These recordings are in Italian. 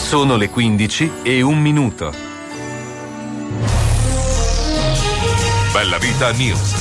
Sono le 15:01. Bella Vita News.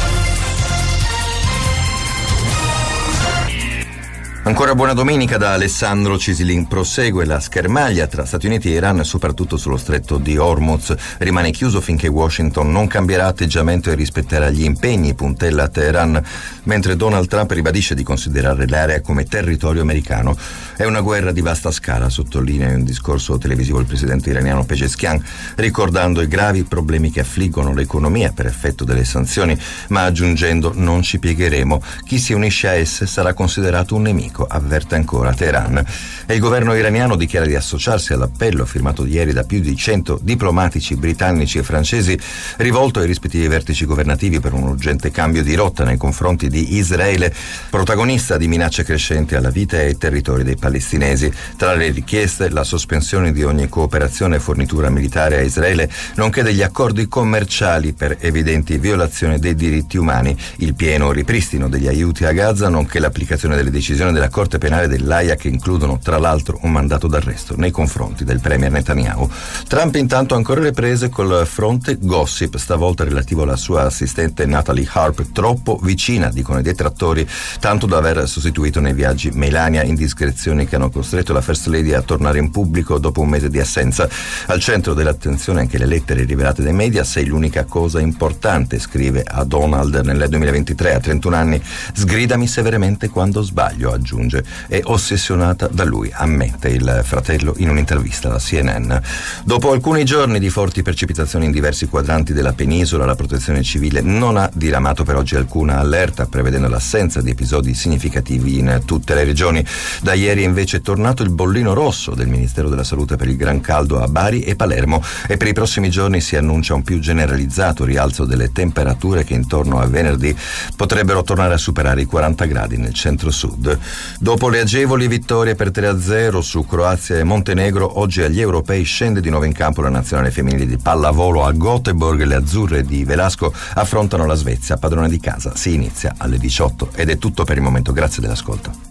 Ancora buona domenica da Alessandro Cisilin. Prosegue la schermaglia tra Stati Uniti e Iran, soprattutto sullo stretto di Hormuz. Rimane chiuso finché Washington non cambierà atteggiamento e rispetterà gli impegni, puntella Teheran, mentre Donald Trump ribadisce di considerare l'area come territorio americano. È una guerra di vasta scala, sottolinea in un discorso televisivo il presidente iraniano Pezeshkian, ricordando i gravi problemi che affliggono l'economia per effetto delle sanzioni, ma aggiungendo: non ci piegheremo, chi si unisce a esse sarà considerato un nemico, avverte ancora Teheran. E il governo iraniano dichiara di associarsi all'appello firmato ieri da più di 100 diplomatici britannici e francesi, rivolto ai rispettivi vertici governativi per un urgente cambio di rotta nei confronti di Israele, protagonista di minacce crescenti alla vita e ai territori dei palestinesi. Tra le richieste, la sospensione di ogni cooperazione e fornitura militare a Israele, nonché degli accordi commerciali per evidenti violazioni dei diritti umani, il pieno ripristino degli aiuti a Gaza, nonché l'applicazione delle decisioni della Corte Penale dell'Aia, che includono tra l'altro un mandato d'arresto nei confronti del premier Netanyahu. Trump intanto ha ancora le prese col fronte gossip, stavolta relativo alla sua assistente Natalie Harp, troppo vicina, dicono i detrattori, tanto da aver sostituito nei viaggi Melania, indiscrezioni che hanno costretto la First Lady a tornare in pubblico dopo un mese di assenza. Al centro dell'attenzione anche le lettere rivelate dai media: sei l'unica cosa importante, scrive a Donald nel 2023 a 31 anni, sgridami severamente quando sbaglio, aggiunge. È ossessionata da lui, ammette il fratello in un'intervista alla CNN. Dopo alcuni giorni di forti precipitazioni in diversi quadranti della penisola, la protezione civile non ha diramato per oggi alcuna allerta, prevedendo l'assenza di episodi significativi in tutte le regioni. Da ieri è invece tornato il bollino rosso del Ministero della Salute per il gran caldo a Bari e Palermo, e per i prossimi giorni si annuncia un più generalizzato rialzo delle temperature che intorno a venerdì potrebbero tornare a superare i 40 gradi nel centro-sud. Dopo le agevoli vittorie per 3-0 su Croazia e Montenegro, oggi agli europei scende di nuovo in campo la nazionale femminile di pallavolo a Göteborg. Le azzurre di Velasco affrontano la Svezia, padrone di casa. Si inizia alle 18 ed è tutto per il momento. Grazie dell'ascolto.